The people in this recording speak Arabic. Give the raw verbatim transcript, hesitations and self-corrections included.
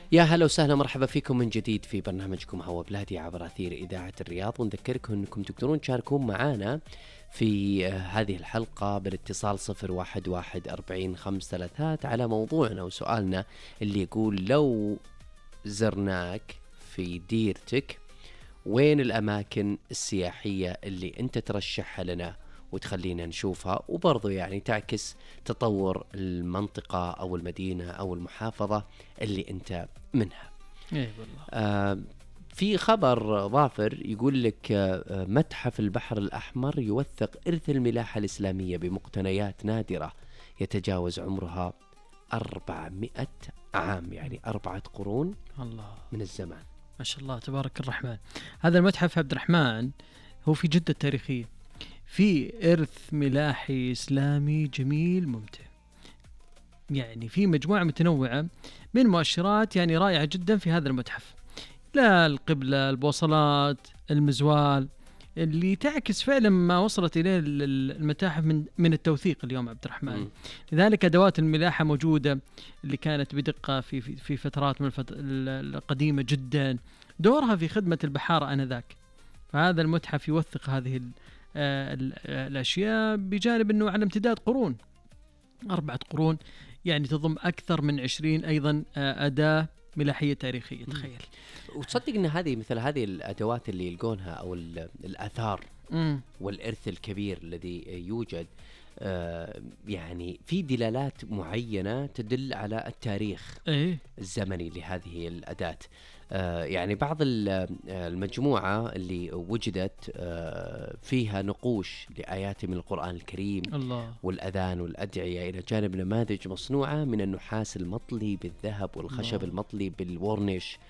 يا هلا وسهلا، مرحبا فيكم من جديد في برنامجكم هوا بلادي عبر أثير إذاعة الرياض. ونذكركم أنكم تقدرون تشاركون معنا في هذه الحلقة بالاتصال صفر واحد واحد أربعين خمس ثلاثات على موضوعنا وسؤالنا اللي يقول: لو زرناك في ديرتك وين الأماكن السياحية اللي أنت ترشحها لنا وتخلينا نشوفها، وبرضو يعني تعكس تطور المنطقة أو المدينة أو المحافظة اللي أنت منها. إيه والله. آه في خبر ظافر يقول لك آه متحف البحر الأحمر يوثق إرث الملاحة الإسلامية بمقتنيات نادرة يتجاوز عمرها أربعمائة عام، يعني أربعة قرون الله من الزمان. ما شاء الله تبارك الرحمن. هذا المتحف عبد الرحمن هو في جدة التاريخية، في إرث ملاحي إسلامي جميل ممتع، يعني في مجموعة متنوعة من مؤشرات يعني رائعة جدا في هذا المتحف. لا القبلة، البوصلات، المزوال، اللي تعكس فعلا ما وصلت إليه المتاحف من من التوثيق اليوم عبد الرحمن. م. لذلك أدوات الملاحة موجودة اللي كانت بدقة في في, في فترات من الفت... القديمة جدا، دورها في خدمة البحارة آنذاك. فهذا المتحف يوثق هذه ال... الأشياء، بجانب أنه على امتداد قرون، أربعة قرون، يعني تضم أكثر من عشرين أيضا أداة ملاحية تاريخية. تخيل. وتصدق أن هذه مثل هذه الأدوات اللي يلقونها أو الآثار مم. والإرث الكبير الذي يوجد آه يعني في دلالات معينة تدل على التاريخ إيه؟ الزمني لهذه الأداة. آه يعني بعض المجموعة اللي وجدت آه فيها نقوش لآيات من القرآن الكريم الله. والأذان والأدعية، إلى جانب نماذج مصنوعة من النحاس المطلي بالذهب والخشب الله. المطلي بالورنيش